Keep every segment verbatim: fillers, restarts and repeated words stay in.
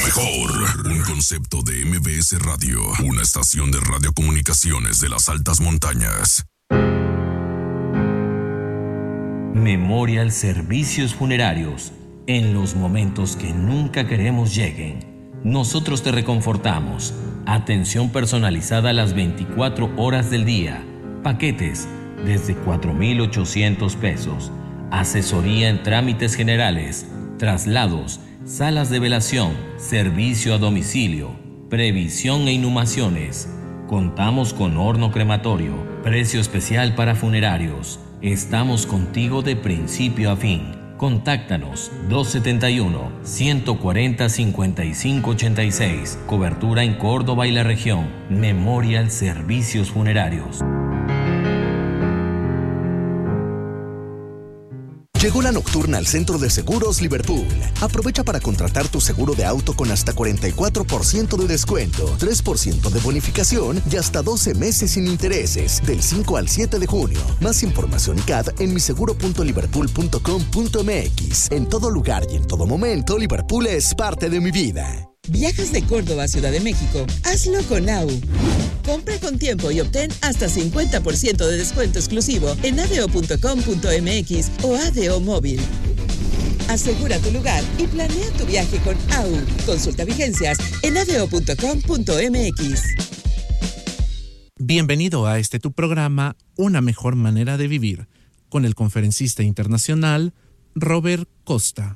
mejor. Un concepto de M B S Radio. Una estación de radiocomunicaciones de las altas montañas. Memorial Servicios Funerarios. En los momentos que nunca queremos lleguen, nosotros te reconfortamos. Atención personalizada a las veinticuatro horas del día. Paquetes desde cuatro mil ochocientos pesos. Asesoría en trámites generales, traslados, salas de velación, servicio a domicilio, previsión e inhumaciones. Contamos con horno crematorio, precio especial para funerarios. Estamos contigo de principio a fin. Contáctanos dos siete uno, uno cuatro cero, cinco cinco ocho seis. Cobertura en Córdoba y la región. Memorial Servicios Funerarios. Llegó la nocturna al Centro de Seguros Liverpool. Aprovecha para contratar tu seguro de auto con hasta cuarenta y cuatro por ciento de descuento, tres por ciento de bonificación y hasta doce meses sin intereses, del cinco al siete de junio. Más información y C A D en miseguro punto liverpool punto com punto m x. En todo lugar y en todo momento, Liverpool es parte de mi vida. ¿Viajas de Córdoba a Ciudad de México? Hazlo con A U. Compra con tiempo y obtén hasta cincuenta por ciento de descuento exclusivo en adeo punto com punto m x o Adeo Móvil. Asegura tu lugar y planea tu viaje con A U. Consulta vigencias en adeo punto com punto m x. Bienvenido a este tu programa, Una Mejor Manera de Vivir, con el conferencista internacional Robert Costa.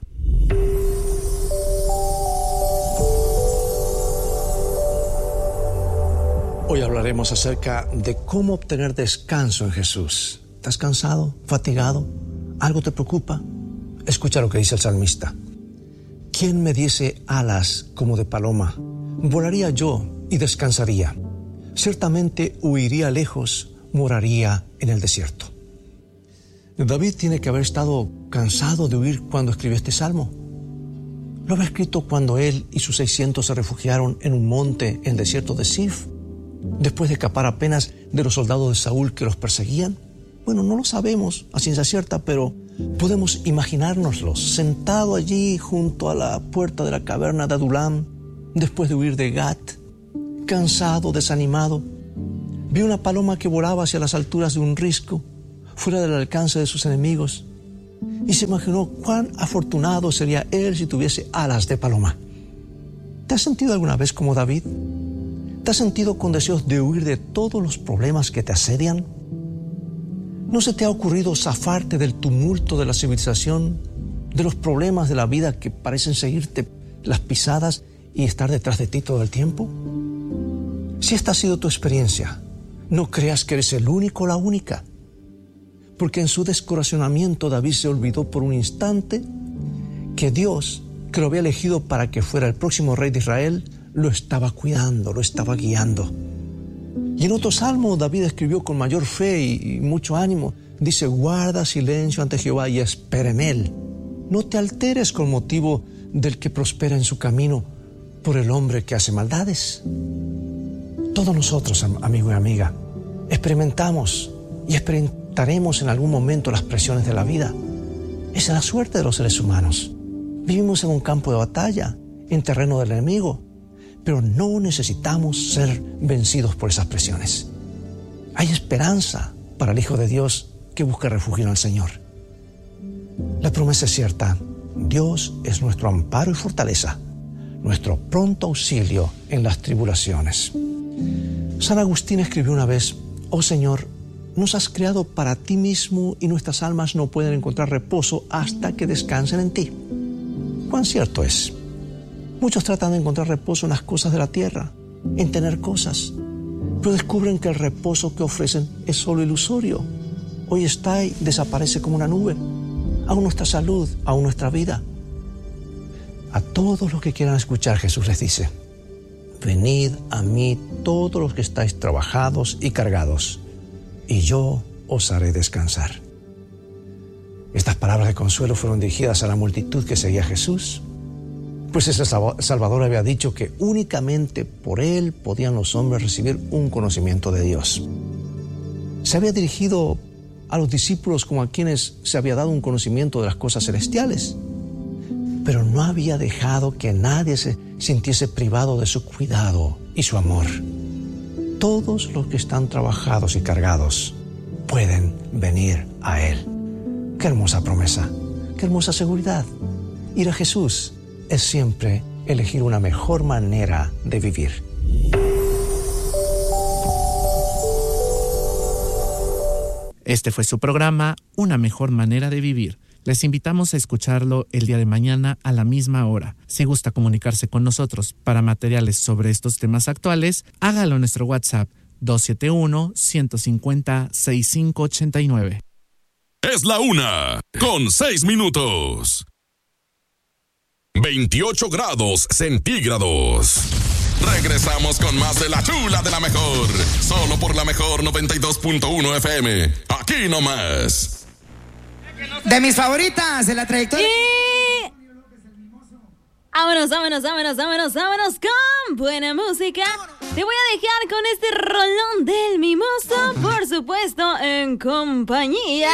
Hoy hablaremos acerca de cómo obtener descanso en Jesús. ¿Estás cansado? ¿Fatigado? ¿Algo te preocupa? Escucha lo que dice el salmista. ¿Quién me diese alas como de paloma? Volaría yo y descansaría. Ciertamente huiría lejos, moraría en el desierto. David tiene que haber estado cansado de huir cuando escribió este salmo. Lo había escrito cuando él y sus seiscientos se refugiaron en un monte en el desierto de Sif, después de escapar apenas de los soldados de Saúl que los perseguían. Bueno, no lo sabemos a ciencia cierta, pero podemos imaginárnoslos sentado allí junto a la puerta de la caverna de Adulam, después de huir de Gat, cansado, desanimado. Vio una paloma que volaba hacia las alturas de un risco, fuera del alcance de sus enemigos, y se imaginó cuán afortunado sería él si tuviese alas de paloma. ¿Te has sentido alguna vez como David? ¿Te has sentido con deseos de huir de todos los problemas que te asedian? ¿No se te ha ocurrido zafarte del tumulto de la civilización, de los problemas de la vida que parecen seguirte las pisadas y estar detrás de ti todo el tiempo? Si esta ha sido tu experiencia, no creas que eres el único o la única, porque en su descorazonamiento David se olvidó por un instante que Dios, que lo había elegido para que fuera el próximo rey de Israel, lo estaba cuidando, lo estaba guiando. Y en otro salmo David escribió con mayor fe y, y mucho ánimo. Dice, guarda silencio ante Jehová y espera en él. No te alteres con motivo del que prospera en su camino por el hombre que hace maldades. Todos nosotros, amigo y amiga, experimentamos y experimentaremos en algún momento las presiones de la vida. Esa es la suerte de los seres humanos. Vivimos en un campo de batalla, en terreno del enemigo, pero no necesitamos ser vencidos por esas presiones. Hay esperanza para el Hijo de Dios que busca refugio en el Señor. La promesa es cierta. Dios es nuestro amparo y fortaleza, nuestro pronto auxilio en las tribulaciones. San Agustín escribió una vez, oh Señor, nos has creado para ti mismo y nuestras almas no pueden encontrar reposo hasta que descansen en ti. ¿Cuán cierto es? Muchos tratan de encontrar reposo en las cosas de la tierra, en tener cosas, pero descubren que el reposo que ofrecen es solo ilusorio. Hoy está y desaparece como una nube. Aún nuestra salud, aún nuestra vida. A todos los que quieran escuchar, Jesús les dice, venid a mí todos los que estáis trabajados y cargados, y yo os haré descansar. Estas palabras de consuelo fueron dirigidas a la multitud que seguía a Jesús, pues ese Salvador había dicho que únicamente por él podían los hombres recibir un conocimiento de Dios. Se había dirigido a los discípulos como a quienes se había dado un conocimiento de las cosas celestiales. pero no había dejado que nadie se sintiese privado de su cuidado y su amor. Todos los que están trabajados y cargados pueden venir a Él. Qué hermosa promesa, qué hermosa seguridad. Ir a Jesús es siempre elegir una mejor manera de vivir. Este fue su programa, Una Mejor Manera de Vivir. Les invitamos a escucharlo el día de mañana a la misma hora. Si gusta comunicarse con nosotros para materiales sobre estos temas actuales, hágalo en nuestro WhatsApp dos siete uno, uno cinco cero, seis cinco ocho nueve. Es la una, con seis minutos. veintiocho grados centígrados. Regresamos con más de la chula de la mejor. Solo por la mejor noventa y dos punto uno F M. Aquí nomás. De mis favoritas de la trayectoria. Y... Vámonos, vámonos, vámonos, vámonos, vámonos con buena música. Te voy a dejar con este rolón del mimoso, por supuesto, en compañía.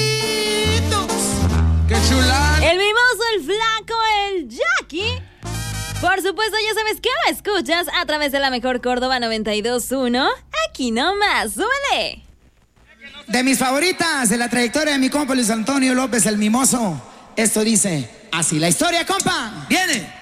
¡Qué chula! El mimoso, el flaco, el Jackie. Por supuesto, ya sabes que lo escuchas a través de la mejor Córdoba noventa y dos punto uno. Aquí nomás, súbele. De mis favoritas de la trayectoria de mi compa Luis Antonio López, el mimoso. Esto dice así la historia, compa. Viene.